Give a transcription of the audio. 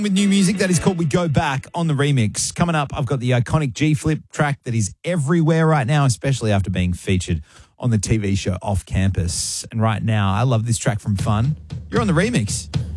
With new music that is called We Go Back on the remix. Coming up, I've got the iconic G-Flip track that is everywhere right now, especially after being featured on the TV show Off Campus. And right now, I love this track from Fun. You're on the remix.